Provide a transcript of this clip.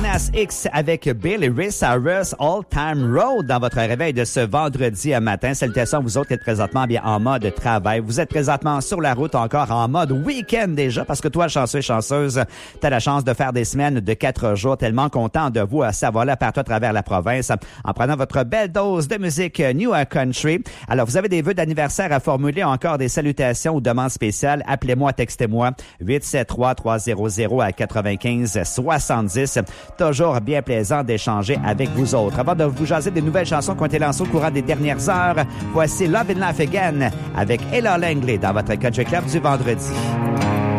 Nas X avec Bill et Ray Cyrus, All Time Road dans votre réveil de ce vendredi matin. Salutations à vous autres qui êtes présentement bien en mode travail. Vous êtes présentement sur la route encore en mode week-end déjà parce que toi, chanceux et chanceuse, t'as la chance de faire des semaines de 4 jours. Tellement content de vous s'avoler partout à travers la province en prenant votre belle dose de musique New Country. Alors, vous avez des vœux d'anniversaire à formuler, encore des salutations ou demandes spéciales. Appelez-moi, textez-moi 873-300-95-70. Toujours bien plaisant d'échanger avec vous autres. Avant de vous jaser des nouvelles chansons qui ont été lancées au courant des dernières heures, voici Love and Laugh Again avec Ella Langley dans votre Country Club du vendredi.